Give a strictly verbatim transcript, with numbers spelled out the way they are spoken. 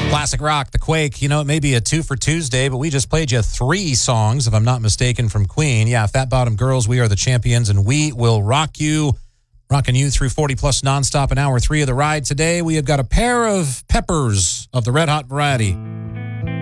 Classic rock, The Quake. You know, it may be a two for Tuesday, but we just played you three songs, if I'm not mistaken, from Queen. Yeah, Fat Bottom Girls, We Are the Champions, and We Will Rock You. Rocking you through forty plus nonstop in hour three of the ride. Today, we have got a pair of peppers of the red hot variety.